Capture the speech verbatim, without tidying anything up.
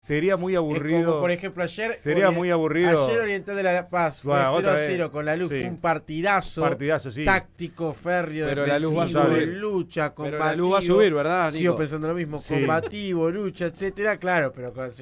Sería muy aburrido. Como por ejemplo ayer. Sería Orient- muy aburrido. Ayer Oriental de La Paz fue Bueno, cero otra a vez. cero con la luz. Sí. Fue un partidazo. Partidazo, sí. Táctico, férreo, Pero la luz va a defensivo, subir. lucha, combativo. Pero la luz va a subir, ¿verdad, Nico? Sigo pensando lo mismo. Sí. Combativo, lucha, etcétera. Claro, pero con-